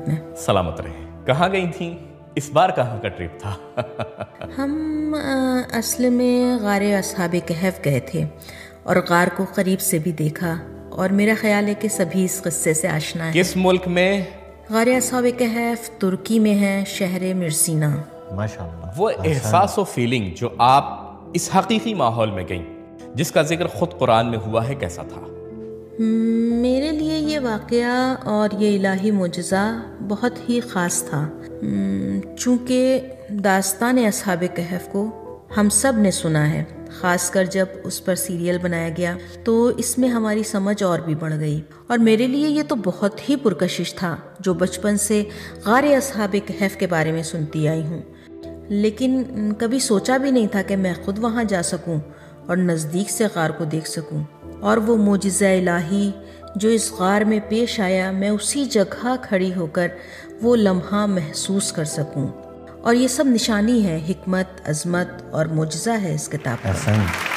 میں۔ سلامت رہیں۔ کہاں گئی تھیں؟ اس بار کہاں کا ٹرپ تھا؟ ہم اصل میں غار اصحاب کہف گئے تھے اور غار کو قریب سے بھی دیکھا، اور میرا خیال ہے کہ سبھی اس قصے سے آشنا ہیں۔ کس ملک میں؟ غار اصحاب کہف ترکی میں ہے، شہر مرسینا۔ ماشاءاللہ۔ وہ احساس و فیلنگ جو آپ اس حقیقی ماحول میں گئیں، جس کا ذکر خود قرآن میں ہوا ہے، کیسا تھا؟ میرے لیے یہ واقعہ اور یہ الہی معجزہ بہت ہی خاص تھا، چونکہ داستان اصحاب کہف کو ہم سب نے سنا ہے، خاص کر جب اس پر سیریل بنایا گیا تو اس میں ہماری سمجھ اور بھی بڑھ گئی، اور میرے لیے یہ تو بہت ہی پرکشش تھا جو بچپن سے غار اصحاب کہف کے بارے میں سنتی آئی ہوں، لیکن کبھی سوچا بھی نہیں تھا کہ میں خود وہاں جا سکوں اور نزدیک سے غار کو دیکھ سکوں، اور وہ معجزہ الہی جو اس غار میں پیش آیا، میں اسی جگہ کھڑی ہو کر وہ لمحہ محسوس کر سکوں، اور یہ سب نشانی ہے حکمت، عظمت اور معجزہ ہے اس کتاب کا۔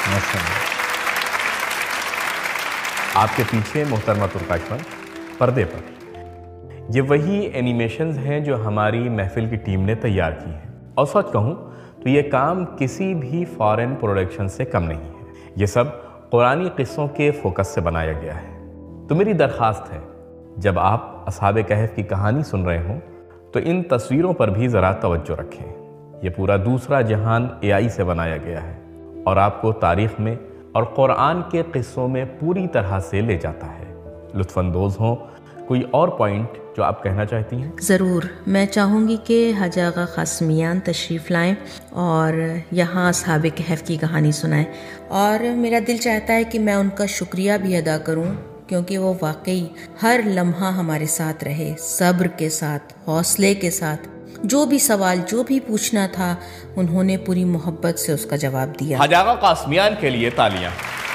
آپ کے پیچھے محترمہ ترکاشمن پردے پر یہ وہی اینیمیشنز ہیں جو ہماری محفل کی ٹیم نے تیار کی ہیں، اور سچ کہوں تو یہ کام کسی بھی فارن پروڈکشن سے کم نہیں ہے، یہ سب قرآنی قصوں کے فوکس سے بنایا گیا ہے۔ تو میری درخواست ہے، جب آپ اصحاب کہف کی کہانی سن رہے ہوں تو ان تصویروں پر بھی ذرا توجہ رکھیں۔ یہ پورا دوسرا جہان AI سے بنایا گیا ہے اور آپ کو تاریخ میں اور قرآن کے قصوں میں پوری طرح سے لے جاتا ہے۔ لطف اندوز ہوں۔ کوئی اور پوائنٹ جو آپ کہنا چاہتی ہیں؟ ضرور، میں چاہوں گی کہ حاجی آغا قاسمیان تشریف لائیں اور یہاں اصحاب کہف کی کہانی سنائیں، اور میرا دل چاہتا ہے کہ میں ان کا شکریہ بھی ادا کروں، کیونکہ وہ واقعی ہر لمحہ ہمارے ساتھ رہے، صبر کے ساتھ، حوصلے کے ساتھ، جو بھی سوال جو بھی پوچھنا تھا انہوں نے پوری محبت سے اس کا جواب دیا۔ حاجی آغا قاسمیان کے لیے تالیاں۔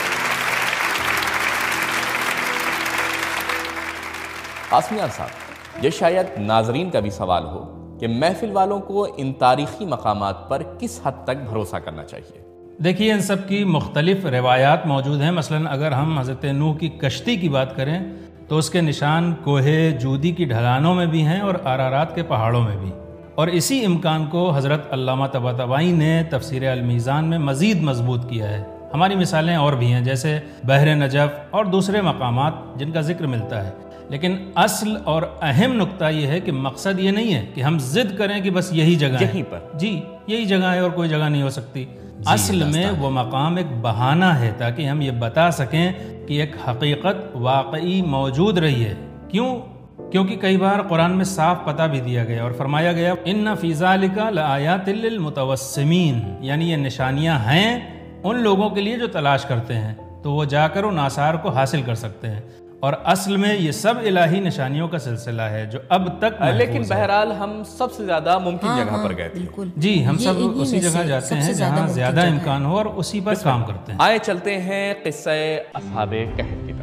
قاسمیان صاحب، یہ شاید ناظرین کا بھی سوال ہو کہ محفل والوں کو ان تاریخی مقامات پر کس حد تک بھروسہ کرنا چاہیے؟ دیکھیے، ان سب کی مختلف روایات موجود ہیں۔ مثلا اگر ہم حضرت نوح کی کشتی کی بات کریں تو اس کے نشان کوہ جودی کی ڈھلانوں میں بھی ہیں اور ارارات کے پہاڑوں میں بھی، اور اسی امکان کو حضرت علامہ طباطبائی نے تفسیر المیزان میں مزید مضبوط کیا ہے۔ ہماری مثالیں اور بھی ہیں، جیسے بحر نجف اور دوسرے مقامات جن کا ذکر ملتا ہے، لیکن اصل اور اہم نقطہ یہ ہے کہ مقصد یہ نہیں ہے کہ ہم ضد کریں کہ بس یہی جگہ ہے، جی یہی جگہ ہے اور کوئی جگہ نہیں ہو سکتی۔ اصل میں وہ مقام ایک بہانہ ہے تاکہ ہم یہ بتا سکیں کہ ایک حقیقت واقعی موجود رہی ہے۔ کیونکہ کئی بار قرآن میں صاف پتہ بھی دیا گیا اور فرمایا گیا ان فی ذالک لآیات للمتوسمین، یعنی یہ نشانیاں ہیں ان لوگوں کے لیے جو تلاش کرتے ہیں، تو وہ جا کر ان آثار کو حاصل کر سکتے ہیں، اور اصل میں یہ سب الہی نشانیوں کا سلسلہ ہے جو اب تک لیکن بہرحال ہم سب سے زیادہ ممکن جگہ پر گئے تھے۔ جی، ہم سب اسی جگہ جاتے ہیں جہاں زیادہ امکان ہو اور اسی پر کام کرتے ہیں۔ آئے چلتے ہیں قصہ اصحاب کہف کی